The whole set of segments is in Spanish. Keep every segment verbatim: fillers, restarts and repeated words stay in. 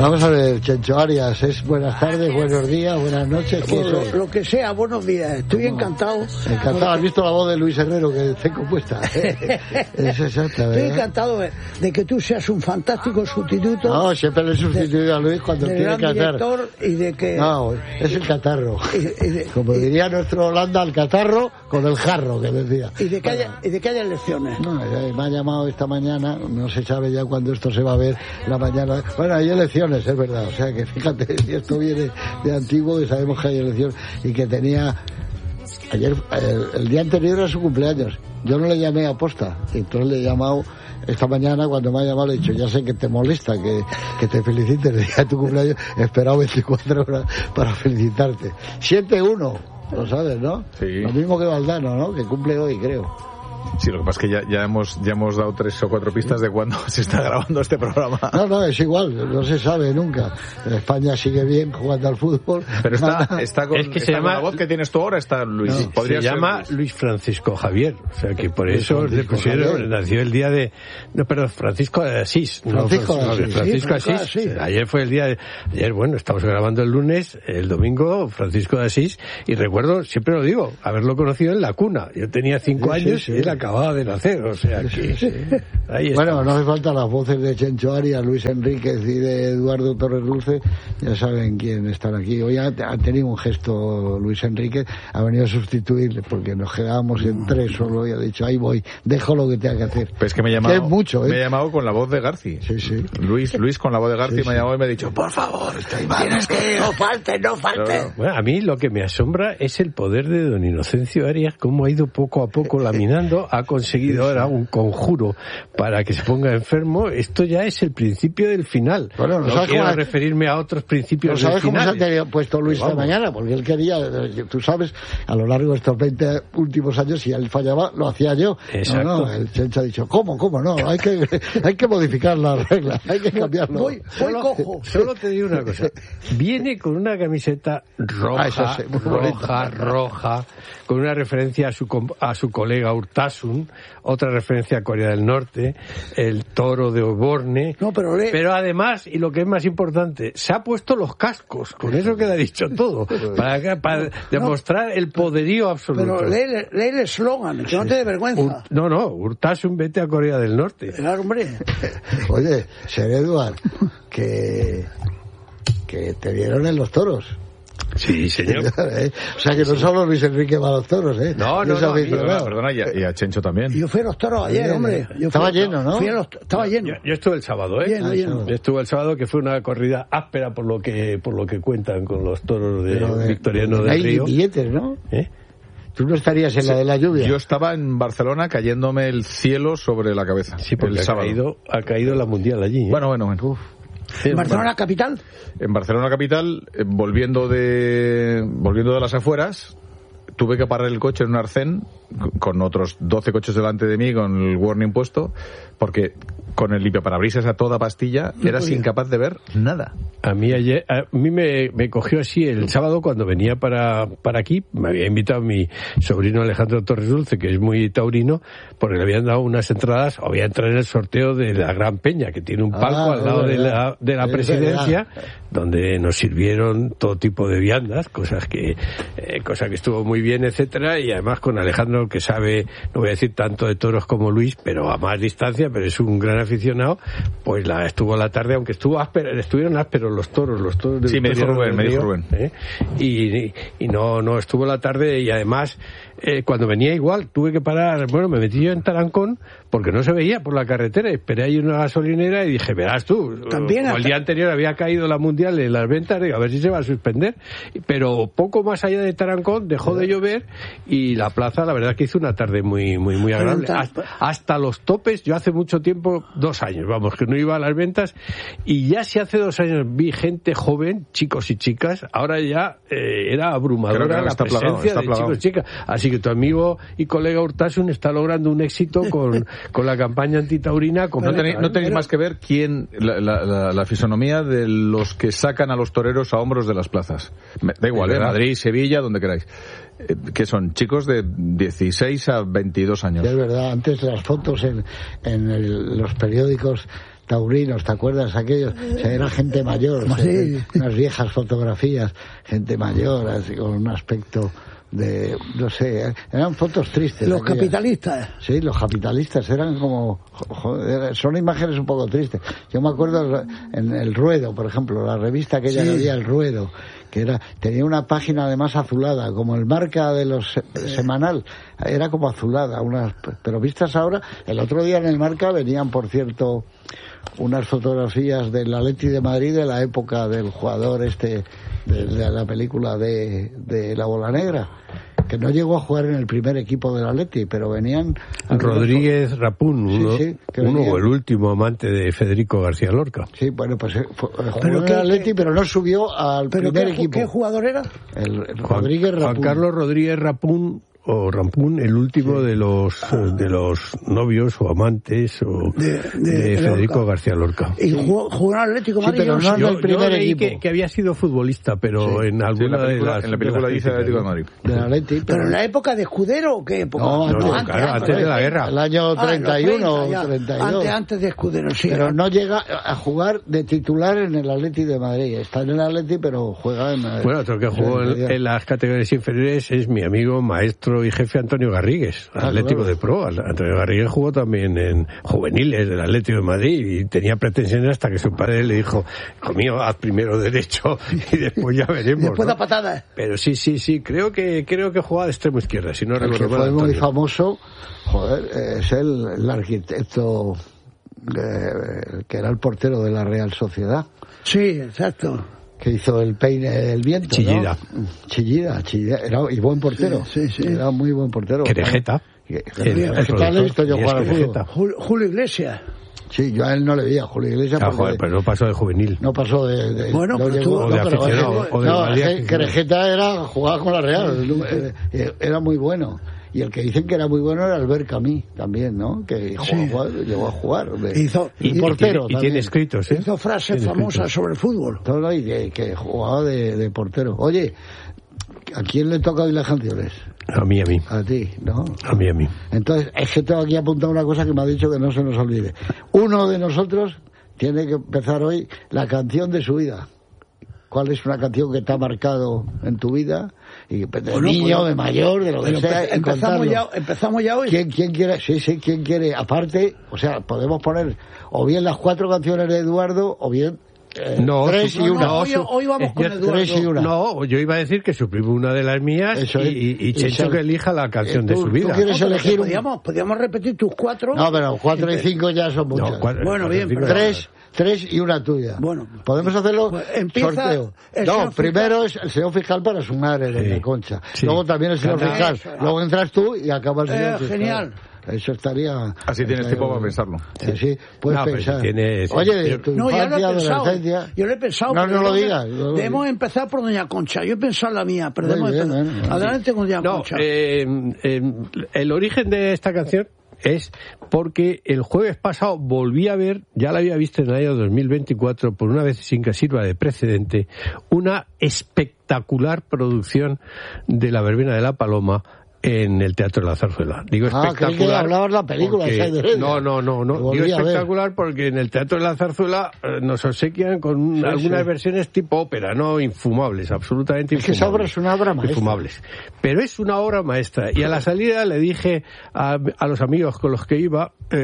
Vamos a ver, Chencho Arias, es buenas tardes, buenos días, buenas noches. ¿Qué Bueno, soy? lo que sea, buenos días. Estoy ¿Cómo? encantado. Encantado. Porque... ¿Has visto la voz de Luis Herrero que tengo puesta? Es exacta, ¿verdad? Estoy encantado de, de que tú seas un fantástico sustituto. No, siempre le he sustituido de, a Luis cuando de tiene gran que hacer. director y de que... No, es el catarro. Y, y de, Como y, diría nuestro Holanda, el catarro con el jarro, que decía. Y de que haya, y de que haya elecciones. No, me ha llamado esta mañana, no se sabe ya cuándo esto se va a ver la mañana. Bueno, hay elecciones, es verdad. O sea que fíjate, si esto viene de antiguo, que sabemos que hay elecciones y que tenía. Ayer, el, el día anterior era su cumpleaños. Yo no le llamé a posta, entonces le he llamado esta mañana. Cuando me ha llamado le he dicho, ya sé que te molesta, que, que te felicites el día de tu cumpleaños. He esperado veinticuatro horas para felicitarte. siete uno, lo sabes, ¿no? Sí. Lo mismo que Valdano, ¿no? Que cumple hoy, creo. Sí, lo que pasa es que ya, ya hemos ya hemos dado tres o cuatro pistas de cuándo se está grabando este programa. No, no, es igual, no se sabe nunca. España sigue bien jugando al fútbol. Pero está, está con, es que está se con llama, la voz que tienes tú ahora, está Luis. No, Podría se ser llama Luis. Luis Francisco Javier, o sea que por Luis eso le Francisco pusieron, Javier. nació el día de, no, perdón, Francisco de Asís. Francisco no, de Asís. Francisco Sí, Asís. Francisco de Asís. Ayer fue el día de, ayer, bueno, estamos grabando el lunes, el domingo, Francisco de Asís, y recuerdo, siempre lo digo, haberlo conocido en la cuna. Yo tenía cinco Sí, sí, años sí. y él acababa de nacer, o sea que, ahí está. Bueno, no hace falta las voces de Chencho Arias, Luis Enríquez y de Eduardo Torres Dulce, ya saben quién están aquí. Hoy ha, ha tenido un gesto Luis Enríquez, ha venido a sustituirle porque nos quedábamos en tres solo y ha dicho, ahí voy, dejo lo que tenga que hacer. Pues es que me he Que llamado, es mucho, ¿eh? me he llamado con la voz de Garci. Sí, sí. Luis, Luis con la voz de Garci Sí, me ha sí. llamado y me ha dicho, por favor, estoy mal. Tienes que... No falte, no falte. Pero, no. Bueno, a mí lo que me asombra es el poder de don Inocencio Arias, cómo ha ido poco a poco laminando, ha conseguido ahora un conjuro para que se ponga enfermo. Esto ya es el principio del final. Bueno, ¿no no sabes quiero cómo ha- referirme a otros ¿No principios del sabes cómo se final. ha tenido puesto Luis esta Vamos. mañana? Porque él quería, eh, tú sabes, a lo largo de estos veinte últimos años, si él fallaba, lo hacía yo. Exacto. No, no, el Chencho ha dicho, ¿cómo, cómo? No, hay que, hay que modificar las reglas, hay que cambiarlo. Voy, voy cojo. Solo te digo una cosa. Viene con una camiseta roja, Ah, eso sí, muy roja, bonita. roja, con una referencia a su com- a su colega Urtasun, otra referencia a Corea del Norte, el toro de Oborne. No, pero lee- Pero además, y lo que es más importante, se ha puesto los cascos. Con eso queda dicho todo. Para, que- para demostrar el poderío absoluto. Pero lee, lee el eslogan, que no te dé vergüenza. Ur- no, no, Urtasun, vete a Corea del Norte. Claro, hombre. Oye, Ser Eduard, que, que te vieron en los toros. Sí, señor. ¿Eh? O sea que no solo Luis Enrique va a los toros, ¿eh? No, Yo no, se no, habéis a mí- Perdona, llevado. perdona, y a, y a Chencho también. Yo fui a los toros ayer, Bien, hombre. eh. Yo Estaba fui- lleno, ¿no? Fui a los, estaba lleno. Yo, yo estuve el sábado, ¿eh? Lleno, Ah, lleno. Yo estuve el sábado, que fue una corrida áspera por lo que por lo que cuentan con los toros de Pero de- Victoriano del hay Río. billetes, ¿no? ¿Eh? Tú no estarías en la de la lluvia. Yo estaba en Barcelona cayéndome el cielo sobre la cabeza. Sí, porque el ha sábado. caído, ha caído la mundial allí. ¿eh? Bueno, bueno, bueno. Sí, Barcelona capital. En Barcelona capital, eh, volviendo de volviendo de las afueras, tuve que parar el coche en un arcén c- con otros doce coches delante de mí con el warning puesto, porque con el limpiaparabrisas a toda pastilla eras podía. incapaz de ver nada. A mí ayer, a mí me, me cogió así el sábado cuando venía para, para aquí, me había invitado mi sobrino Alejandro Torres Dulce, que es muy taurino, porque le habían dado unas entradas, o había entrado en el sorteo de la Gran Peña, que tiene un palco Ah, al lado es de la, verdad. de la Es presidencia, verdad. donde nos sirvieron todo tipo de viandas, cosas que, eh, cosa que estuvo muy bien, etcétera, y además con Alejandro, que sabe, no voy a decir tanto de toros como Luis, pero a más distancia, pero es un gran aficionado, pues la estuvo la tarde, aunque estuvo áspero, estuvieron ásperos los toros, los toros de Sí, me dijo Victoriano Rubén, del me dijo Río, Rubén. ¿eh? y, y no, no estuvo la tarde, y además eh, cuando venía igual tuve que parar, bueno, me metí yo en Tarancón porque no se veía por la carretera, esperé ahí una gasolinera y dije, verás tú, También como el hasta- día anterior había caído la mundial en las ventas, digo, a ver si se va a suspender, pero poco más allá de Tarancón dejó de llover y la plaza, la verdad que hizo una tarde muy muy muy agradable, Pero, hasta, hasta los topes. Yo hace mucho tiempo, dos años, vamos, que no iba a las ventas, y ya si hace dos años vi gente joven, chicos y chicas, ahora ya eh, era abrumadora Creo que la está presencia plagado, está de plagado. chicos y chicas, así que tu amigo y colega Urtasun está logrando un éxito con, con la campaña antitaurina No completa, tenéis, no ¿eh? tenéis más que ver quién, la, la, la, la fisonomía de los que sacan a los toreros a hombros de las plazas. Me- Da igual, Es ¿eh? verdad. Madrid, Sevilla, donde queráis. Eh, que son chicos de dieciséis a veintidós años. Sí, es verdad, antes las fotos en, en el- los periódicos taurinos, ¿te acuerdas aquellos? O sea, era gente mayor, o sea, Sí. unas viejas fotografías, gente mayor, así, con un aspecto de, no sé, eran fotos tristes. Los aquellas. capitalistas. Sí, los capitalistas eran como, joder, son imágenes un poco tristes. Yo me acuerdo en El Ruedo, por ejemplo, la revista aquella Sí. que había, El Ruedo, que era, tenía una página además azulada, como el Marca de los se- semanal, era como azulada, unas, pero vistas ahora, el otro día en el Marca venían, por cierto, unas fotografías del Atleti de Madrid de la época del jugador este, de, de la película de, de La Bola Negra, que no llegó a jugar en el primer equipo del Atleti, pero venían... Rodríguez Rapún, Sí, uno, sí, que uno venía. o el último amante de Federico García Lorca. Sí, bueno, pues eh, fue- jugó Pero en qué- el Atleti, pero no subió al ¿Pero primer qué, equipo. qué jugador era? El, el Juan, Rodríguez Juan Rapún. Carlos Rodríguez Rapún o Rampún, el último de los de los novios o amantes o De- de Federico Lorca. García Lorca. Y jugó, jugó en Atlético Sí, Madrid. pero yo no sé. en Yo, el primer yo leí equipo. que, que había sido futbolista, pero Sí. en Sí, en alguna la película, de las en la película de las dice Atlético de críticas, Madrid. Del Atleti, Pero en la época de Escudero o qué época? No, No, no, claro, antes de la guerra. el año Ah, en los treinta y uno treinta, ya. o treinta y dos. Antes, antes de Escudero, sí. Pero no llega a jugar de titular en el Atleti de Madrid. Está en el Atleti, pero juega en Madrid. Bueno, otro que jugó en, en las categorías inferiores es mi amigo, maestro y jefe Antonio Garrigues, Ah, Atlético claro. de Pro. Antonio Garrigues jugó también en juveniles del Atlético de Madrid y tenía pretensiones hasta que su padre le dijo, hijo mío, haz primero derecho y después ya veremos. Después ¿no? da patadas. Pero sí, sí, sí, creo que creo que jugaba de extremo izquierda, si no el que recuerdo mal. fue muy Antonio. famoso, joder, es el, el arquitecto eh, que era el portero de la Real Sociedad, Sí, exacto. que hizo el peine del viento. ¿no? Chillida. Chillida, Chillida. Era, y buen portero. Sí, sí, sí. Era muy buen portero. Querejeta. Que- El- el Querejeta le he productor, visto yo y es jugar al fútbol. Querejeta. Jul- Julio Iglesias. Sí, yo a él no le veía, Julio Iglesias, Ah, porque joder, pero no pasó de juvenil. no pasó de... de- Bueno, no pero llegó- tú- O de no, pero- aficionado, o de no, valía que- aficionado. Querejeta era, jugaba con la Real, eh, era muy bueno. Y el que dicen que era muy bueno era Albert Camus, también, ¿no? Que jugó, Sí. jugó- llegó a jugar. hombre. Hizo- y, Y, portero y tiene, y también. tiene escritos, ¿eh? Hizo frases Tiene famosas escritos. sobre el fútbol. Todo, y que, que jugaba de, de portero. Oye, ¿a quién le toca hoy las canciones? A mí, a mí. A ti, ¿no? A mí, a mí. Entonces, es que tengo aquí apuntado una cosa que me ha dicho que no se nos olvide. Uno de nosotros tiene que empezar hoy la canción de su vida. ¿Cuál es una canción que te ha marcado en tu vida? Y de Bueno, niño, pues, de mayor, de lo que Pero sea, empe- y empezamos, contarlo. ya, empezamos ya hoy. ¿Quién, ¿Quién quiere? Sí, sí, ¿quién quiere? Aparte, o sea, podemos poner o bien las cuatro canciones de Eduardo o bien eh, No, tres su- y no, una. no, hoy, su- hoy vamos eh, con ya- Eduardo. tres y una. No, yo iba a decir que suprimo una de las mías Eso y, es. y, y Y Chencho sal- que elija la canción Eh, de tú- su tú vida. quieres No, pero elegir un- podíamos, podíamos repetir tus cuatro. No, pero cuatro y Empe- cinco ya son muchas. No, cuatro- Bueno, bien, cinco- pero- Tres, tres y una tuya. Bueno. podemos hacerlo Pues empieza sorteo. el No, señor primero es el señor fiscal para su madre, doña Sí. Concha. Sí. Luego también el señor Eso, fiscal. eso. Luego entras tú y acaba el señor Eh, fiscal. genial. Eso estaría... Así tienes tiempo para pensarlo. Sí, puedes No, pero pensar. si tienes- Oye, de tu No, ya lo infancia, he pensado. adolescencia... Yo lo he pensado. No, pero no lo debemos- digas. no lo Debemos digas. empezar por Doña Concha. Yo he pensado la mía, pero Muy debemos bien, empezar. bueno. Adelante con Doña No, Concha. eh, eh, el origen de esta canción es porque el jueves pasado volví a ver, ya la había visto en el año dos mil veinticuatro, por una vez sin que sirva de precedente, una espectacular producción de La Verbena de la Paloma en el Teatro de la Zarzuela. Digo Ah, creí que espectacular. hablabas la película porque- esa de Heredia. No, no, no, Lo no. volví Digo a ver. espectacular porque en el Teatro de la Zarzuela eh, nos obsequian con un- Sí, algunas sí. versiones tipo ópera, no infumables, absolutamente Es que infumables. esa obra es una obra maestra. Infumables. Pero es una obra maestra. Y a la salida le dije a, a los amigos con los que iba, eh,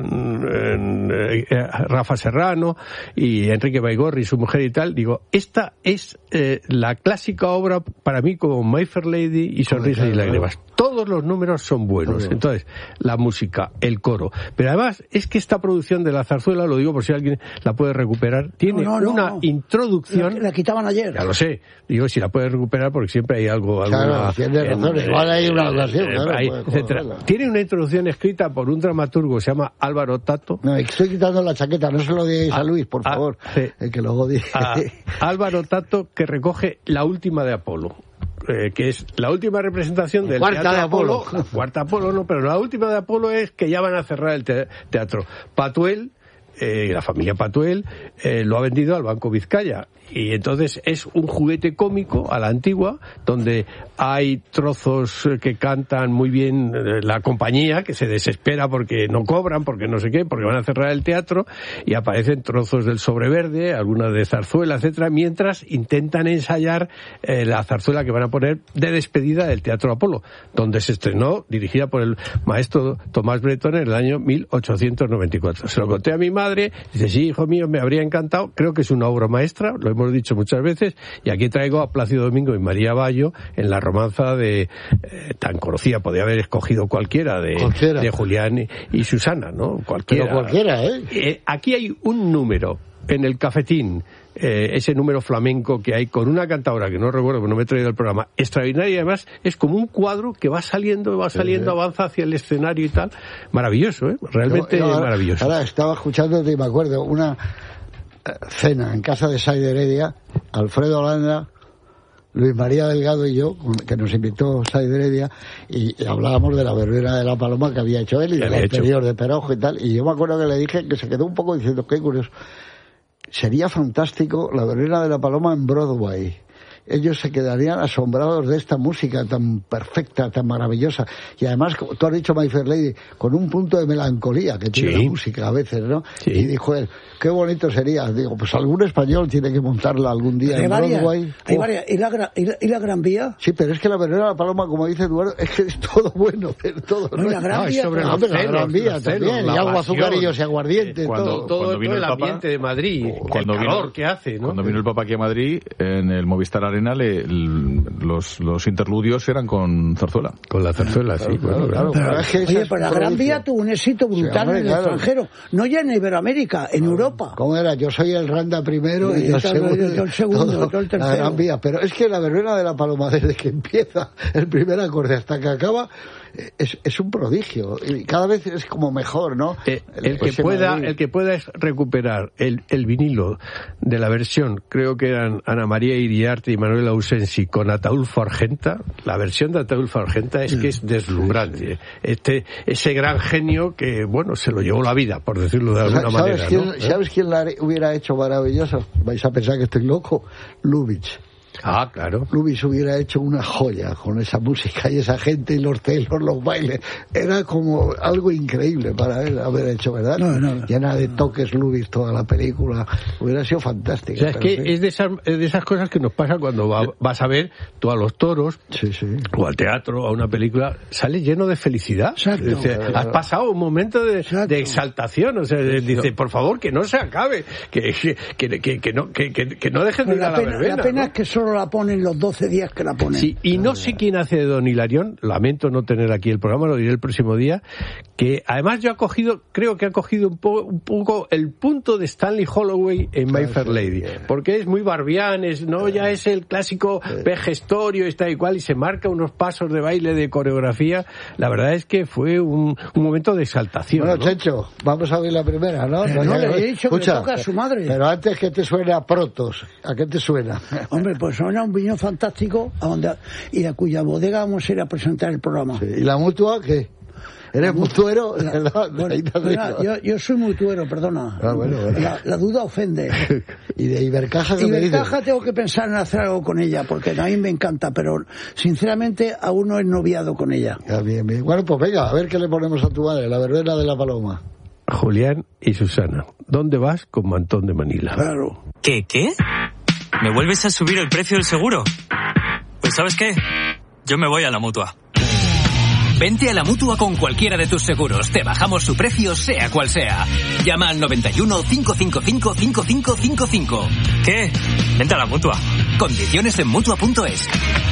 eh, eh, Rafa Serrano y Enrique Baigorri, su mujer y tal, digo, esta es eh, la clásica obra para mí como My Fair Lady y Sonrisas y claro, Lágrimas. Todos los números son buenos. Todo. Entonces, la música, el coro. Pero además, es que esta producción de la zarzuela, lo digo por si alguien la puede recuperar, tiene No, no, no, una no. introducción... La, la quitaban ayer. Ya lo sé. Digo, si la puedes recuperar porque siempre hay algo... Claro, alguna- tienes razón. en- Igual hay una ocasión, eh, claro, hay, puedes etcétera. cogerla. Tiene una introducción escrita por un dramaturgo que se llama Álvaro Tato. No, estoy quitando la chaqueta, no se lo digáis a Ah, Luis, por ah, favor. sí. El que luego diga. A Álvaro Tato, que recoge la última de Apolo. Eh, que es la última representación del Cuarta teatro de Apolo. La cuarta Apolo, no, pero la última de Apolo es que ya van a cerrar el te- teatro. Patuel eh, la familia Patuel, eh, lo ha vendido al Banco Vizcaya. Y entonces es un juguete cómico a la antigua, donde hay trozos que cantan muy bien la compañía, que se desespera porque no cobran, porque no sé qué, porque van a cerrar el teatro, y aparecen trozos del Sobreverde, algunas de zarzuela, etcétera, mientras intentan ensayar eh, la zarzuela que van a poner de despedida del Teatro Apolo, donde se estrenó, dirigida por el maestro Tomás Bretón en el año mil ochocientos noventa y cuatro. Se lo conté a mi madre, dice, sí, hijo mío, me habría encantado, creo que es una obra maestra, lo hemos dicho muchas veces, y aquí traigo a Plácido Domingo y María Bayo en la romanza de eh, tan conocida, podía haber escogido cualquiera de, cualquiera. de Julián y, y Susana, ¿no? Cualquiera. Pero cualquiera, ¿eh? eh aquí hay un número en el cafetín, eh, ese número flamenco que hay con una cantadora que no recuerdo, porque no me he traído el programa, extraordinaria, y además es como un cuadro que va saliendo, va saliendo, sí, sí. avanza hacia el escenario y tal. Maravilloso, ¿eh? Realmente yo, yo ahora, maravilloso. Ahora estaba escuchándote y me acuerdo, una cena en casa de Said Heredia, Alfredo Holanda, Luis María Delgado y yo, que nos invitó Said Heredia, y, y hablábamos de la verbena de la Paloma que había hecho él y del anterior de Perojo y tal, y yo me acuerdo que le dije que se quedó un poco diciendo, qué curioso, sería fantástico la verbena de la Paloma en Broadway. Ellos se quedarían asombrados de esta música tan perfecta, tan maravillosa. Y además, como tú has dicho, My Fair Lady, con un punto de melancolía que tiene sí. la música a veces, ¿no? Sí. Y dijo él, qué bonito sería. Digo, pues algún español tiene que montarla algún día hay en varias, Broadway. Hay oh. varias. ¿Y la, y, la, ¿Y la Gran Vía? Sí, pero es que la verbena de la Paloma, como dice Eduardo, es que es todo bueno. Es todo, no, ¿no? La Gran no, Vía, sobre la, la Gran Vía también. Y agua, azucarillos y aguardiente. Cuando, todo. todo, cuando vino todo el, el Papa, ambiente de Madrid, cuando el vino, calor que hace, ¿no? Cuando vino el Papa aquí a Madrid, en el Movistar Arena, le, los, los interludios eran con zarzuela. Con la zarzuela, claro, sí. Claro, claro, claro. Pero, Es que oye, pero la Gran Vía tuvo un éxito brutal sí, hombre, en el claro. extranjero. No ya en Iberoamérica, en Europa. ¿Cómo era? Yo soy el Randa primero y, y el segundo. Yo el segundo, todo, yo el tercero. La Gran Vía. Pero es que la verbena de la Paloma, desde que empieza el primer acorde hasta que acaba, es, es un prodigio. Y cada vez es como mejor, ¿no? Eh, el, el, que pueda, el que pueda es recuperar el, el vinilo de la versión, creo que eran Ana María Iriarte y Manuel Ausensi con Ataulfo Argenta. La versión de Ataulfo Argenta es que es deslumbrante. Este, ese gran genio que, bueno, se lo llevó la vida, por decirlo de alguna ¿Sabes manera. Quién, ¿no? ¿Sabes quién la hubiera hecho maravillosa? Vais a pensar que estoy loco. Lubitsch. Ah, claro. Lubitsch hubiera hecho una joya con esa música y esa gente y los Taylor, los bailes. Era como algo increíble para él haber hecho, ¿verdad? No, no, no. Llena de toques Lubitsch toda la película. Hubiera sido fantástica. O sea, es que sí. es de esas, de esas cosas que nos pasa cuando va, vas a ver tú a los toros, sí, sí. o al teatro, o a una película, sales lleno de felicidad. Exacto. Dice, has pasado un momento de, de exaltación. O sea, dice, por favor, que no se acabe, que, que, que, que, no, que, que, que no dejen de ir a la pena, verbena. La pena ¿no? es que solo la ponen los doce días que la ponen. Sí, y no sé quién hace de Don Hilarión, lamento no tener aquí el programa, lo diré el próximo día, que además yo ha cogido, creo que ha cogido un, po, un poco el punto de Stanley Holloway en My Fair Lady, porque es muy barbián, es, no ya es el clásico vejestorio, está igual, y se marca unos pasos de baile, de coreografía. La verdad es que fue un, un momento de exaltación. Bueno, ¿no? Checho, vamos a oír la primera, ¿no? Pero no, le he dicho Escucha, que le toca a su madre. Pero antes, que te suena a Protos? ¿A qué te suena? Hombre, pues suena un vino fantástico a donde, y a cuya bodega vamos a ir a presentar el programa. Sí. ¿Y la mutua qué? ¿Eres mutuero? La, bueno, bueno, yo, yo soy mutuero, perdona. Ah, bueno, bueno. La, la duda ofende. ¿Y de Ibercaja qué me dices? Ibercaja tengo que pensar en hacer algo con ella, porque a mí me encanta, pero sinceramente aún no he noviado con ella. Ya, bien, bien. Bueno, pues venga, a ver qué le ponemos a tu madre, la verbena de la Paloma. Julián y Susana, ¿dónde vas con Mantón de Manila? Claro. ¿Qué, qué? ¿Me vuelves a subir el precio del seguro? Pues ¿sabes qué? Yo me voy a la Mutua. Vente a la Mutua con cualquiera de tus seguros. Te bajamos su precio, sea cual sea. Llama al noventa y uno, cinco cinco cinco, cinco cinco cinco cinco. ¿Qué? Vente a la Mutua. Condiciones en Mutua punto es.